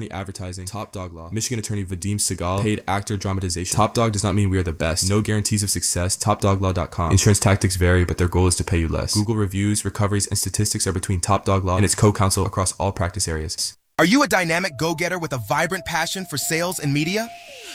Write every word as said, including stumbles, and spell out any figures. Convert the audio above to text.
attorney advertising, Top Dog Law. Michigan attorney Vadim Segal, paid actor dramatization. Top Dog does not mean we are the best. No guarantees of success. top dog law dot com. Insurance tactics vary, but their goal is to pay you less. Google reviews, recoveries, and statistics are between Top Dog Law and its co-counsel across all practice areas. Are you a dynamic go-getter with a vibrant passion for sales and media?